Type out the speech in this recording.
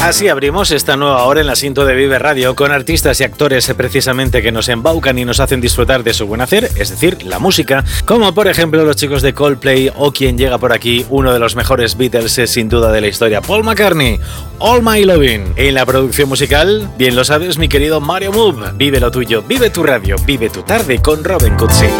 Así abrimos esta nueva hora en la Sinto de Vive Radio con artistas y actores precisamente que nos embaucan y nos hacen disfrutar de su buen hacer, es decir, la música, como por ejemplo los chicos de Coldplay o quien llega por aquí, uno de los mejores Beatles sin duda de la historia, Paul McCartney, All My Lovin'. En la producción musical, bien lo sabes mi querido Mario Move, vive lo tuyo, vive tu radio, vive tu tarde con Robin Cutsi.